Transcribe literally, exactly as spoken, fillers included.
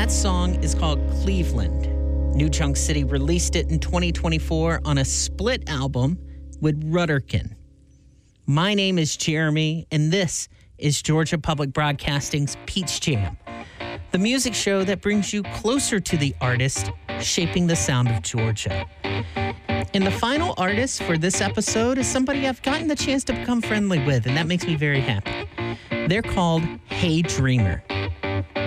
That song is called Cleveland. New Chunk City released it in twenty twenty-four on a split album with Rudderkin. My name is Jeremy, and this is Georgia Public Broadcasting's Peach Jam, the music show that brings you closer to the artist shaping the sound of Georgia. And the final artist for this episode is somebody I've gotten the chance to become friendly with, and that makes me very happy. They're called Hey Dreamer.